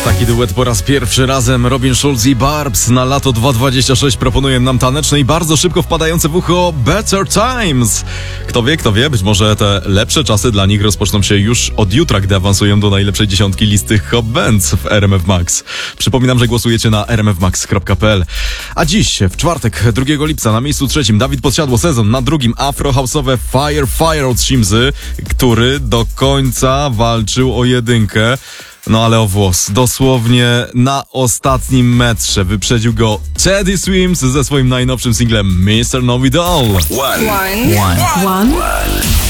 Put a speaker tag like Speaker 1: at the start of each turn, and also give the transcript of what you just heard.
Speaker 1: Taki duet po raz pierwszy razem. Robin Schulz i Barbs na lato 2026 proponują nam taneczne i bardzo szybko wpadające w ucho Better Times. Kto wie, być może te lepsze czasy dla nich rozpoczną się już od jutra, gdy awansują do najlepszej dziesiątki listy Hot Bands w RMF Max. Przypominam, że głosujecie na rmfmax.pl. A dziś, w czwartek, 2 lipca, na miejscu trzecim Dawid Podsiadło Sezon, na drugim afro-house'owe Fire od Shimzy, który do końca walczył o jedynkę. No ale o włos, dosłownie na ostatnim metrze wyprzedził go Teddy Swims ze swoim najnowszym singlem Mr. Know It All.
Speaker 2: One.